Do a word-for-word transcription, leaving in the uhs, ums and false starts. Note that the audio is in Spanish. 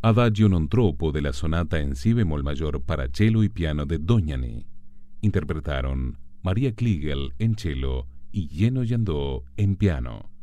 Adagio non troppo de la sonata en si bemol mayor para cello y piano de Dognani. Interpretaron María Kliegel en cello y Jenno Jandó en piano.